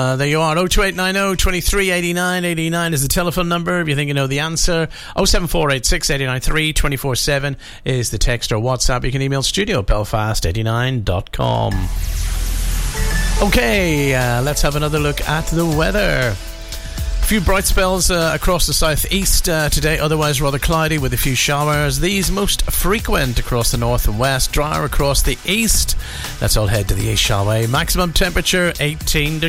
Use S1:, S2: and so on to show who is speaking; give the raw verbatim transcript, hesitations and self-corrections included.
S1: Uh, there you are. oh two eight nine oh, two three eight nine eight nine is the telephone number if you think you know the answer. oh seven four eight six eight nine three two four seven is the text or WhatsApp. You can email studio at belfast eighty-nine dot com. Okay, uh, let's have another look at the weather. A few bright spells uh, across the southeast uh, today, otherwise rather cloudy with a few showers. These most frequent across the north and west, drier across the east. Let's all head to the east, shall we? Maximum temperature eighteen degrees.